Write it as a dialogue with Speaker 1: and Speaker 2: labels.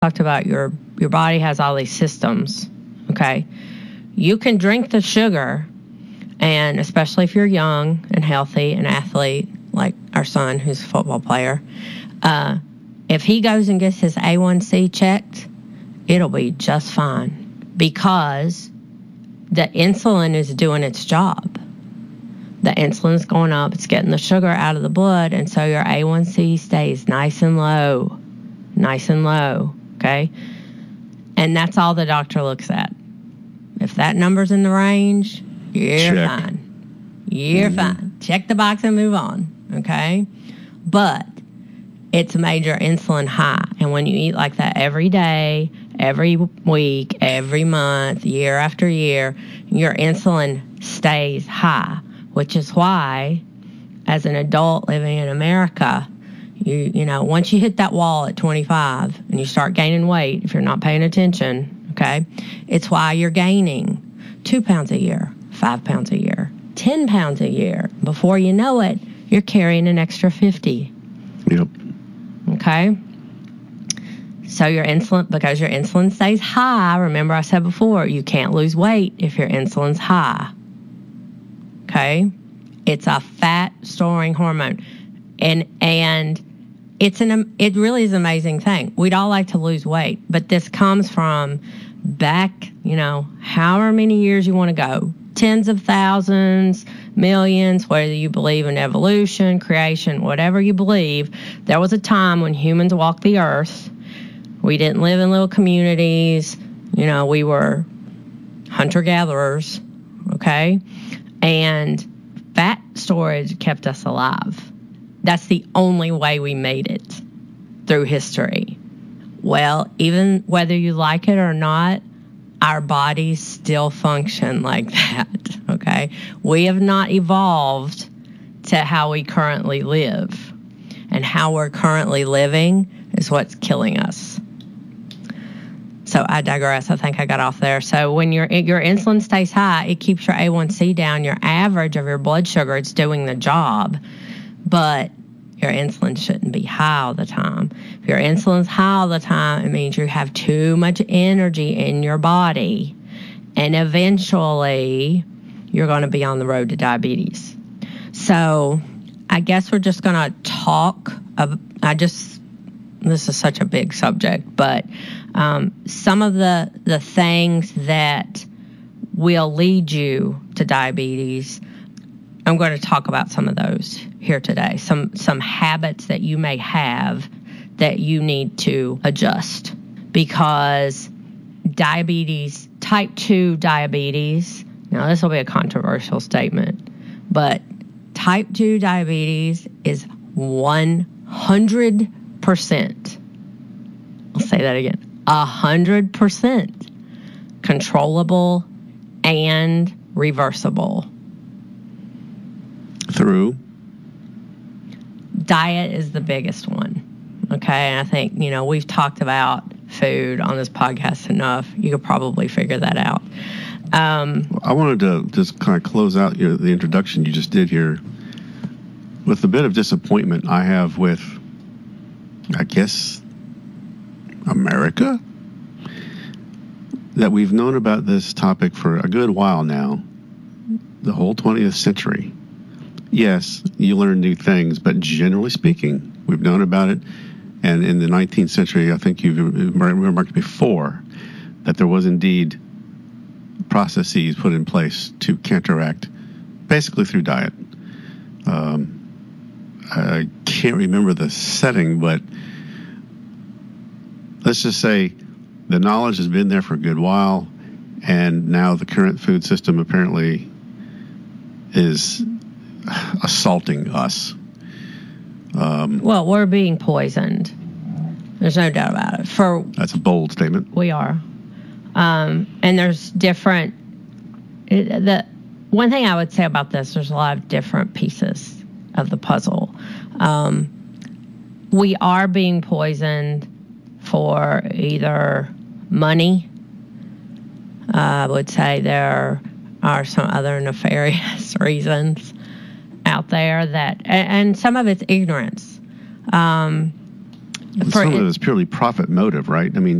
Speaker 1: talked about your body has all these systems, okay? You can drink the sugar, and especially if you're young and healthy, an athlete like our son who's a football player, if he goes and gets his A1C checked, it'll be just fine because the insulin is doing its job. The insulin's going up, it's getting the sugar out of the blood, and so your A1C stays nice and low, okay? And that's all the doctor looks at. If that number's in the range, you're fine. You're fine. Check the box and move on, okay? But it's a major insulin high, and when you eat like that every day, every week, every month, year after year, your insulin stays high, which is why, as an adult living in America, you know, once you hit that wall at 25 and you start gaining weight, if you're not paying attention, okay, it's why you're gaining 2 pounds a year, 5 pounds a year, 10 pounds a year. Before you know it, you're carrying an extra 50.
Speaker 2: Yep.
Speaker 1: Okay? So your insulin, because your insulin stays high, remember I said before, you can't lose weight if your insulin's high. Okay? It's a fat-storing hormone. And it really is an amazing thing. We'd all like to lose weight, but this comes from back, you know, however many years you want to go. Tens of thousands, millions, whether you believe in evolution, creation, whatever you believe. There was a time when humans walked the earth. We didn't live in little communities. You know, we were hunter-gatherers, okay? And fat storage kept us alive. That's the only way we made it through history. Well, even whether you like it or not, our bodies still function like that, okay? We have not evolved to how we currently live. And how we're currently living is what's killing us. So I digress. I think I got off there. So when your insulin stays high, it keeps your A1C down. Your average of your blood sugar, it's doing the job. But your insulin shouldn't be high all the time. If your insulin's high all the time, it means you have too much energy in your body. And eventually, you're going to be on the road to diabetes. So I guess we're just going to talk. This is such a big subject, but some of the things that will lead you to diabetes, I'm going to talk about some of those here today. Some habits that you may have that you need to adjust, because diabetes, type 2 diabetes, now this will be a controversial statement, but type 2 diabetes is 100%, I'll say that again, 100% controllable and reversible.
Speaker 2: Through?
Speaker 1: Diet is the biggest one, okay? And I think, you know, we've talked about food on this podcast enough. You could probably figure that out.
Speaker 2: I wanted to just kind of close out the introduction you just did here with a bit of disappointment I have with, I guess, America, that we've known about this topic for a good while now, the whole 20th century. Yes, you learn new things, but generally speaking, we've known about it. And in the 19th century, I think you've remarked before that there was indeed processes put in place to counteract, basically through diet. I can't remember the setting, but let's just say the knowledge has been there for a good while, and now the current food system apparently is assaulting us.
Speaker 1: Well, we're being poisoned. There's no doubt about it.
Speaker 2: That's a bold statement.
Speaker 1: We are. And there's different... The one thing I would say about this, there's a lot of different pieces of the puzzle. We are being poisoned for either money. I would say there are some other nefarious reasons out there that, and some of it's ignorance.
Speaker 2: Some of it is purely profit motive, right? I mean,